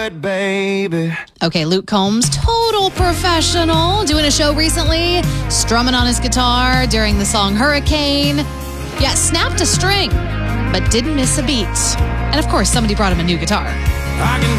it, baby. Okay, Luke Combs, total professional, doing a show recently, strumming on his guitar during the song Hurricane. Yeah, snapped a string, but didn't miss a beat. And of course, somebody brought him a new guitar. I can